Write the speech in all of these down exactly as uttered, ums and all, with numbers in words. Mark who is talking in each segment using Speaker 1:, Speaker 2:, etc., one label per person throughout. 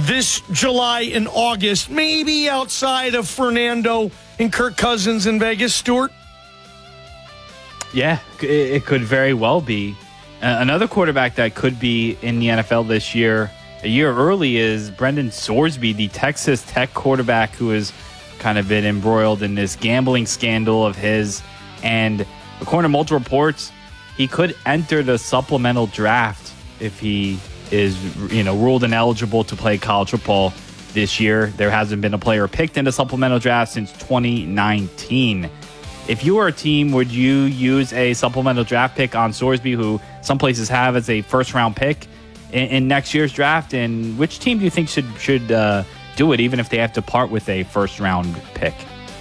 Speaker 1: this July and August, maybe outside of Fernando and Kirk Cousins in Vegas, Stuart?
Speaker 2: Yeah, it could very well be. Uh, another quarterback that could be in the N F L this year, a year early, is Brendan Sorsby, the Texas Tech quarterback who has kind of been embroiled in this gambling scandal of his. And according to multiple reports, he could enter the supplemental draft if he is, you know, ruled ineligible to play college football this year. There hasn't been a player picked in the supplemental draft since twenty nineteen. If you were a team, would you use a supplemental draft pick on Sorsby, who some places have as a first-round pick in, in next year's draft? And which team do you think should should uh, do it, even if they have to part with a first-round pick?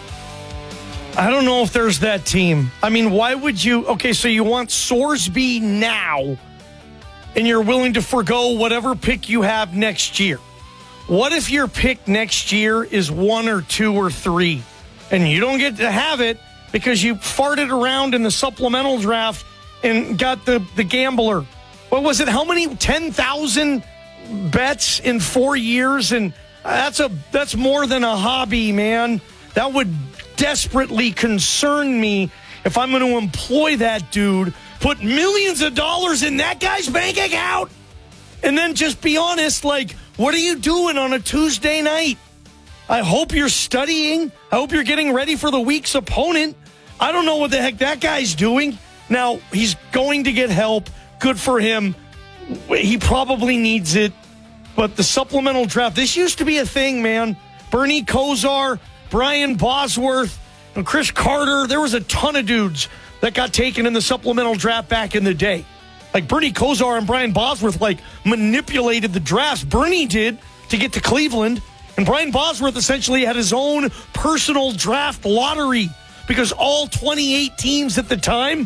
Speaker 1: I don't know if there's that team. I mean, why would you? Okay, so you want Sorsby now, and you're willing to forgo whatever pick you have next year. What if your pick next year is one or two or three, and you don't get to have it because you farted around in the supplemental draft and got the, the gambler? What was it? How many? ten thousand bets in four years? And that's a that's more than a hobby, man. That would desperately concern me if I'm going to employ that dude, put millions of dollars in that guy's bank account, and then just be honest, like, what are you doing on a Tuesday night? I hope you're studying. I hope you're getting ready for the week's opponent. I don't know what the heck that guy's doing. Now, he's going to get help. Good for him. He probably needs it. But the supplemental draft, this used to be a thing, man. Bernie Kosar, Brian Bosworth, and Chris Carter. There was a ton of dudes that got taken in the supplemental draft back in the day. Like Bernie Kosar and Brian Bosworth, like, manipulated the drafts. Bernie did to get to Cleveland. And Brian Bosworth essentially had his own personal draft lottery because all twenty-eight teams at the time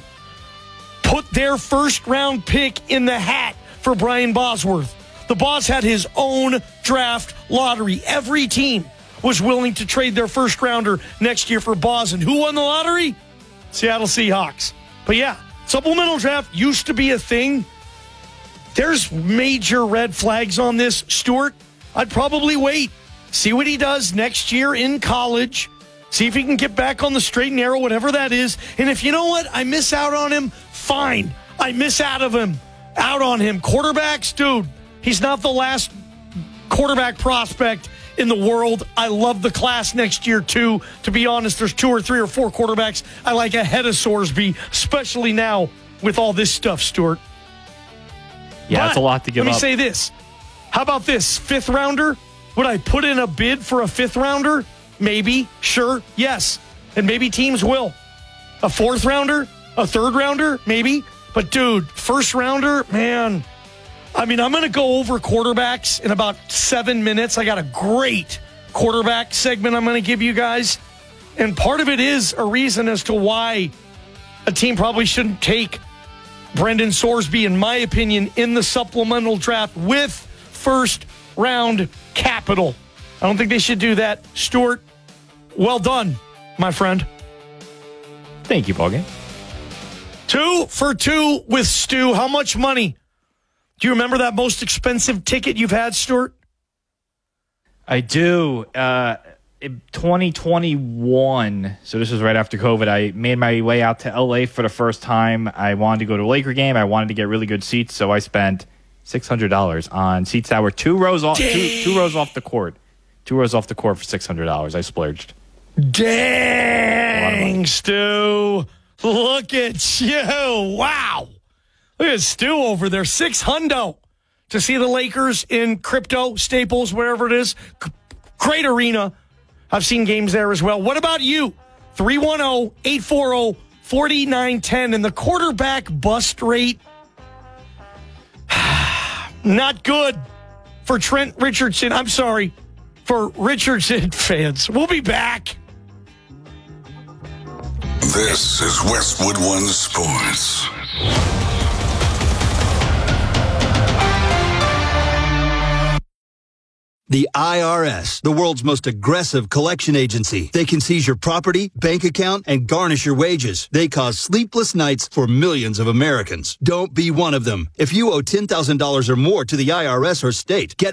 Speaker 1: put their first-round pick in the hat for Brian Bosworth. The boss had his own draft lottery. Every team was willing to trade their first-rounder next year for Boz. And who won the lottery? Seattle Seahawks. But yeah, supplemental draft used to be a thing. There's major red flags on this, Stuart. I'd probably wait. See what he does next year in college. See if he can get back on the straight and narrow, whatever that is. And if you know what, I miss out on him, fine. I miss out of him, out on him. Quarterbacks, dude, he's not the last quarterback prospect in the world. I love the class next year, too. To be honest, there's two or three or four quarterbacks I like ahead of Sorsby, especially now with all this stuff, Stuart.
Speaker 2: Yeah,
Speaker 1: but
Speaker 2: that's a lot to give up.
Speaker 1: Let me say this. How about this? Fifth rounder? Would I put in a bid for a fifth rounder? Maybe. Sure. Yes. And maybe teams will. A fourth rounder? A third rounder? Maybe. But, dude, first rounder? Man. I mean, I'm going to go over quarterbacks in about seven minutes. I got a great quarterback segment I'm going to give you guys. And part of it is a reason as to why a team probably shouldn't take Brendan Sorsby, in my opinion, in the supplemental draft with first round capital. I don't think they should do that. Stuart, well done, my friend.
Speaker 2: Thank you, Ballgame.
Speaker 1: Two for two with Stu. How much money? Do you remember that most expensive ticket you've had, Stuart?
Speaker 2: I do. Uh, in twenty twenty-one, so this was right after COVID, I made my way out to L A for the first time. I wanted to go to a Laker game. I wanted to get really good seats, so I spent six hundred dollars on seats that were two rows off, two, two rows off the court. Two rows off the court for six hundred dollars. I splurged.
Speaker 1: Dang, Stu. Look at you. Wow. Look at Stu over there. Six hundo to see the Lakers in Crypto, Staples, wherever it is. Great arena. I've seen games there as well. What about you? three one zero, eight four zero, four nine one zero. And the quarterback bust rate, not good for Trent Richardson. I'm sorry, for Richardson fans. We'll be back.
Speaker 3: This is Westwood One Sports.
Speaker 4: The I R S, the world's most aggressive collection agency. They can seize your property, bank account, and garnish your wages. They cause sleepless nights for millions of Americans. Don't be one of them. If you owe ten thousand dollars or more to the I R S or state, get